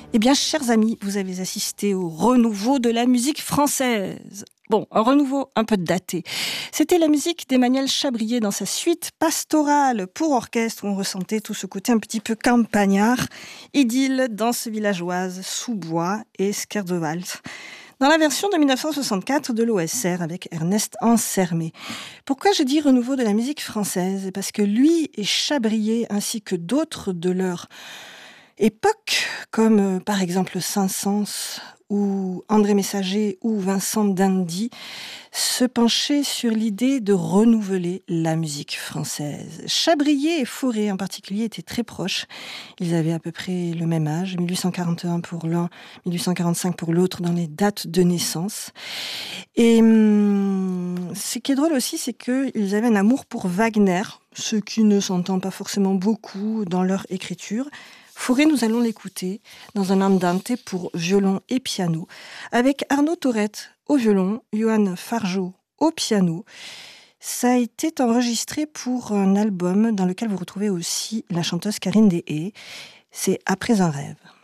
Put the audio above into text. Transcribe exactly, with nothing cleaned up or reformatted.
Eh bien, chers amis, vous avez assisté au renouveau de la musique française. Bon, un renouveau un peu daté. C'était la musique d'Emmanuel Chabrier dans sa suite pastorale pour orchestre où on ressentait tout ce côté un petit peu campagnard, idylle, danse villageoise, sous-bois et scherzo valse. Dans la version de dix-neuf cent soixante-quatre de l'O S R avec Ernest Ansermet. Pourquoi je dis renouveau de la musique française ? Parce que lui et Chabrier, ainsi que d'autres de leur époque, comme euh, par exemple Saint-Saëns ou André Messager ou Vincent d'Indy, se penchaient sur l'idée de renouveler la musique française. Chabrier et Fauré en particulier étaient très proches. Ils avaient à peu près le même âge, mille huit cent quarante et un pour l'un, mille huit cent quarante-cinq pour l'autre dans les dates de naissance. Et hum, ce qui est drôle aussi, c'est qu'ils avaient un amour pour Wagner, ce qui ne s'entend pas forcément beaucoup dans leur écriture. Fauré, nous allons l'écouter dans un andante pour violon et piano, avec Arnaud Taurette au violon, Johan Fargeau au piano. Ça a été enregistré pour un album dans lequel vous retrouvez aussi la chanteuse Karine Deshaies. C'est Après un rêve.